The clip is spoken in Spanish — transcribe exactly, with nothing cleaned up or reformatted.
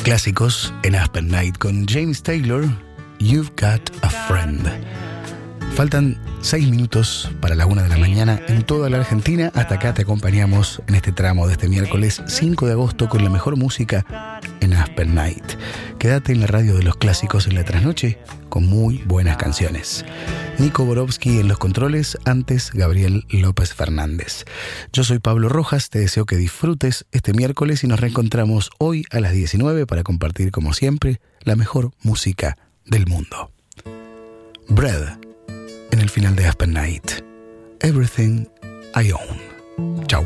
Clásicos en Aspen Night con James Taylor, You've Got a Friend. Faltan seis minutos para la una de la mañana en toda la Argentina. Hasta acá te acompañamos en este tramo de este miércoles cinco de agosto con la mejor música en Aspen Night. Quédate en la radio de los clásicos en la trasnoche con muy buenas canciones. Nico Borowski en los controles, antes Gabriel López Fernández. Yo soy Pablo Rojas, te deseo que disfrutes este miércoles y nos reencontramos hoy a las diecinueve para compartir como siempre la mejor música del mundo. Bread en el final de Aspen Night. Everything I Own. Chau.